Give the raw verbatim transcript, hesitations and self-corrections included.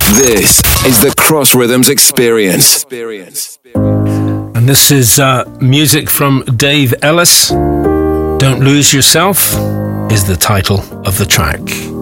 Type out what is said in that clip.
This is the Cross Rhythms Experience. And this is uh, music from Dave Ellis. Don't Lose Yourself is the title of the track.